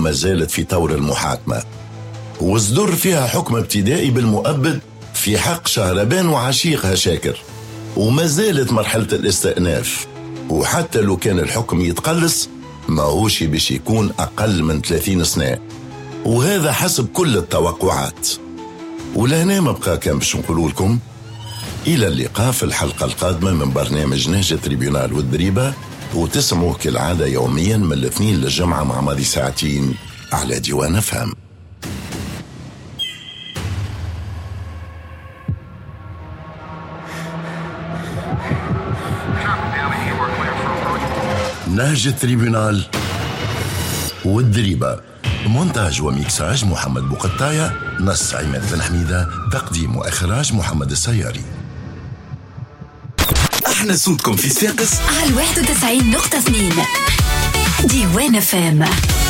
وما زالت في طور المحاكمة، وصدر فيها حكم ابتدائي بالمؤبد في حق شهربان وعشيقها شاكر، وما زالت مرحلة الاستئناف. وحتى لو كان الحكم يتقلص ما هوش باش يكون أقل من 30 سنة، وهذا حسب كل التوقعات. ولهنا ما بقى كان باش نقول لكم إلى اللقاء في الحلقة القادمة من برنامج نهج تريبيونال والدريبة، وتسمعوا كالعادة يوميا من الاثنين للجمعة مع ماضي ساعتين على ديوان فهم. نهج التريبيونال والدريبة، مونتاج وميكساج محمد بوقطاية، نص عماد بن حميدة، تقديم وإخراج محمد السياري. احنا صوتكم في ساقس على 91.2 ديوان فام.